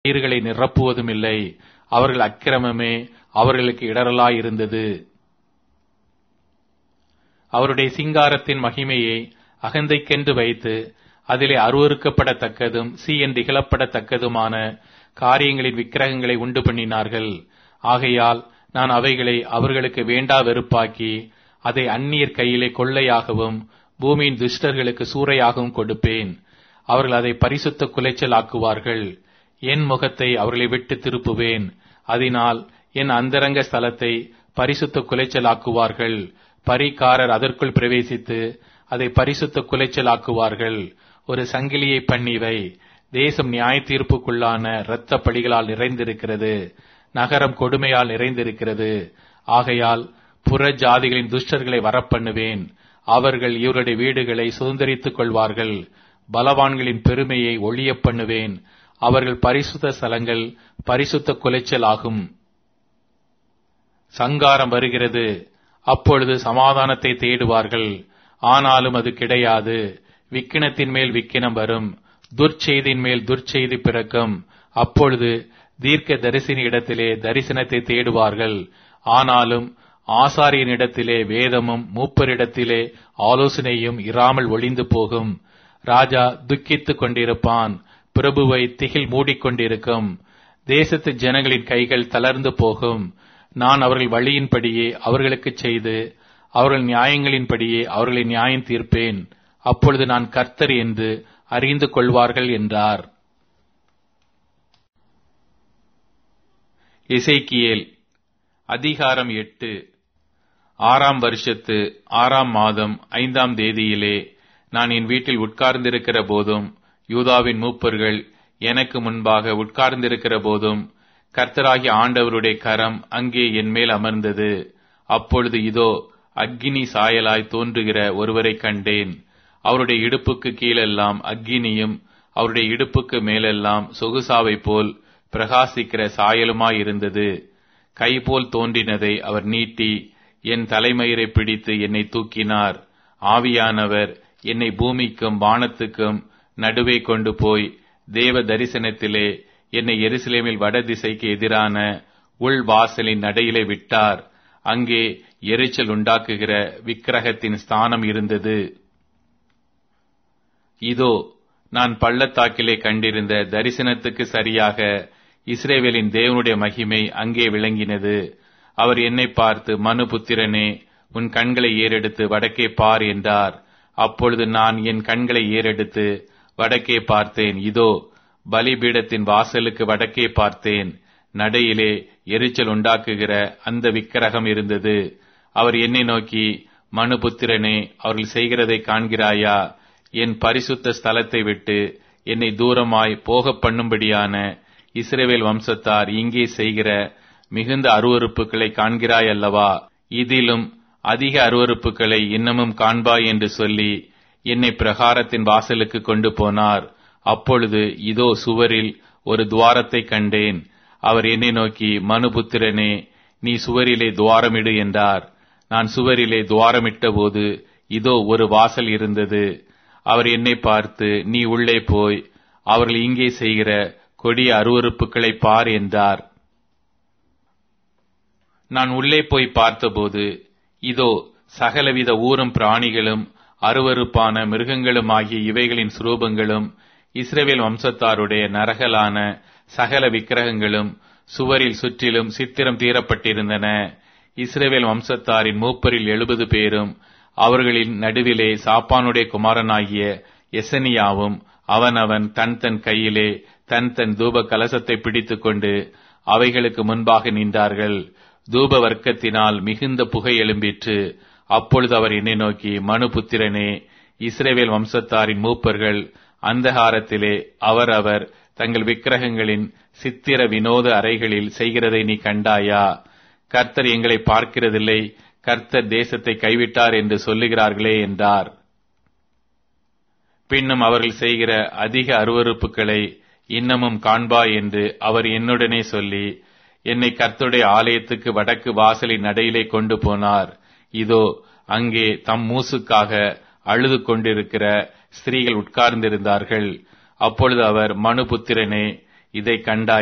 வயிறுகளை நிரப்புவதும் இல்லை. அவர்கள் அக்கிரமமே அவர்களுக்கு இடரலாயிருந்தது. அவருடைய சிங்காரத்தின் மகிமையை அகந்தைக்கென்று வைத்து அதிலே அருவருக்கப்படத்தக்கதும் சீயென்றிகழப்படத்தக்கதுமான காரியங்களின் விக்கிரகங்களை உண்டு பண்ணினார்கள். ஆகையால் நான் அவைகளை அவர்களுக்கு வேண்டா வெறுப்பாக்கி அதை அந்நியர் கையிலே கொள்ளையாகவும் பூமியின் துஷ்டர்களுக்கு சூறையாகவும் கொடுப்பேன். அவர்கள் அதை பரிசுத்த குலைச்சல் ஆக்குவார்கள். என் முகத்தை அவர்களை விட்டு திருப்புவேன். அதனால் என் அந்தரங்க ஸ்தலத்தை பரிசுத்த குலைச்சல் ஆக்குவார்கள். பரிகாரர் அதற்குள் பிரவேசித்து அதை பரிசுத்த குலைச்சல் ஆக்குவார்கள். ஒரு சங்கிலியை பண்ணிவை. தேசம் நியாய தீர்ப்புக்குள்ளான இரத்த பழிகளால் நிறைந்திருக்கிறது. நகரம் கொடுமையால் நிறைந்திருக்கிறது. ஆகையால் புற ஜாதிகளின் துஷ்டர்களை வரப்பண்ணுவேன். அவர்கள் இவருடைய வீடுகளை சுதந்தரித்துக் கொள்வார்கள். பலவான்களின் பெருமையை ஒழிய பண்ணுவேன். அவர்கள் பரிசுத்த ஸ்தலங்கள் பரிசுத்த குலைச்சல் ஆகும். சங்காரம் வருகிறது. அப்பொழுது சமாதானத்தை தேடுவார்கள், ஆனாலும் அது கிடையாது. விக்கினத்தின் மேல் விக்கினம் வரும், துர்ச்செய்தியின் மேல் துர்ச்செய்தி பிறக்கும். அப்பொழுது தீர்க்க தரிசன இடத்திலே தரிசனத்தை தேடுவார்கள், ஆனாலும் ஆசாரியனிடத்திலே வேதமும் மூப்பரிடத்திலே ஆலோசனையும் இராமல் ஒளிந்து போகும். ராஜா துக்கித்துக் கொண்டிருப்பான், பிரபுவை திகில் மூடிக்கொண்டிருக்கும். தேசத்து ஜனங்களின் கைகள் தளர்ந்து போகும். நான் அவர்கள் வழியின்படியே அவர்களுக்கு செய்து அவர்கள் நியாயங்களின்படியே அவர்களை நியாயம் தீர்ப்பேன். அப்பொழுது நான் கர்த்தர் என்று அறிந்து கொள்வார்கள் என்றார். எசேக்கியேல் அதிகாரம் 8. 6ஆம் வருஷத்து 6ஆம் மாதம் 5ஆம் தேதியிலே நான் என் வீட்டில் உட்கார்ந்திருக்கிற போதும் யூதாவின் மூப்பர்கள் எனக்கு முன்பாக உட்கார்ந்திருக்கிற போதும் கர்த்தராகிய ஆண்டவருடைய கரம் அங்கே என் மேல் அமர்ந்தது. அப்பொழுது இதோ அக்கினி சாயலாய் தோன்றுகிற ஒருவரை கண்டேன். அவருடைய இடுப்புக்கு கீழெல்லாம் அக்கினியும் அவருடைய இடுப்புக்கு மேலெல்லாம் சொகுசாவை போல் பிரகாசிக்கிற சாயலுமாயிருந்தது. கைபோல் தோன்றினதை அவர் நீட்டி என் தலைமயிரை பிடித்து என்னை தூக்கினார். ஆவியானவர் என்னை பூமிக்கும் வானத்துக்கும் நடுவே கொண்டு போய் தேவ தரிசனத்திலே என்னை எருசலேமில் வடதிசைக்கு எதிரான உள் வாசலின் நடையிலே விட்டார். அங்கே எரிச்சல் உண்டாக்குகிற விக்கிரகத்தின் ஸ்தானம் இருந்தது. இதோ நான் பள்ளத்தாக்கிலே கண்டிருந்த தரிசனத்துக்கு சரியாக இஸ்ரவேலின் தேவனுடைய மகிமை அங்கே விளங்கினது. அவர் என்னை பார்த்து, மனுபுத்திரனே, உன் கண்களை ஏறெடுத்து வடக்கே பார் என்றார். அப்பொழுது நான் என் கண்களை ஏறெடுத்து வடக்கே பார்த்தேன். இதோ பலிபீடத்தின் வாசலுக்கு வடக்கே பார்த்தேன். நடையிலே எரிச்சல் உண்டாக்குகிற அந்த விக்கிரகம் இருந்தது. அவர் என்னை நோக்கி, மனுபுத்திரனே, அவர்கள் செய்கிறதை காண்கிறாயா? என் பரிசுத்த ஸ்தலத்தை விட்டு என்னை தூரமாய் போக பண்ணும்படியான இஸ்ரவேல் வம்சத்தார் இங்கே செய்கிற மிகுந்த அருவருப்புகளை காண்கிறாய் அல்லவா? இதிலும் அதிக அருவருப்புகளை இன்னமும் காண்பாய் என்று சொல்லி என்னை பிரகாரத்தின் வாசலுக்கு கொண்டு போனார். அப்பொழுது இதோ சுவரில் ஒரு துவாரத்தை கண்டேன். அவர் என்னை நோக்கி, மனுபுத்திரனே, நீ சுவரிலே துவாரமிடு என்றார். நான் சுவரிலே துவாரமிட்ட போது இதோ ஒரு வாசல் இருந்தது. அவர் என்னை பார்த்து, நீ உள்ளே போய் அவர்கள் இங்கே செய்கிற கொடிய அருவருப்புகளை பார் என்றார். நான் உள்ளே போய் பார்த்தபோது இதோ சகலவித ஊரும் பிராணிகளும் அருவருப்பான மிருகங்களுமாகிய இவைகளின் சுரூபங்களும் இஸ்ரவேல் வம்சத்தாருடைய நரகலான சகல விக்கிரகங்களும் சுவரில் சுற்றிலும் சித்திரம் தீரப்பட்டிருந்தன. இஸ்ரவேல் வம்சத்தாரின் மூப்பரில் 70 பேரும் அவர்களின் நடுவிலே சாப்பானுடைய குமாரனாகிய எசனியாவும் அவனவன் தன் தன் கையிலே தன் தன் தூப கலசத்தை பிடித்துக் கொண்டு அவைகளுக்கு முன்பாக நின்றார்கள். தூப வர்க்கத்தினால் மிகுந்த புகை எழும்பிற்று. அப்பொழுது அவர் என்னை நோக்கி, மனுபுத்திரனே, இஸ்ரவேல் வம்சத்தாரின் மூப்பர்கள் அந்தகாரத்திலே அவரவர் தங்கள் விக்கிரகங்களின் சித்திர வினோத அறைகளில் செய்கிறதை நீ கண்டாயா? கர்த்தர் எங்களை பார்க்கிறதில்லை, கர்த்தர் தேசத்தை கைவிட்டார் என்று சொல்லுகிறார்களே என்றார். பின்னும் அவர்கள் செய்கிற அதிக அருவருப்புகளை இன்னமும் காண்பாய் என்று அவர் என்னுடனே சொல்லி என்னை கர்த்தருடைய ஆலயத்துக்கு வடக்கு வாசலின் நடையிலே கொண்டு போனார். இதோ அங்கே தம் மூசுக்காக அழுது கொண்டிருக்கிற ஸ்திரீகள் உட்கார்ந்திருந்தார்கள். அப்பொழுது அவர், மனுபுத்திரனே, இதை கண்டாய்.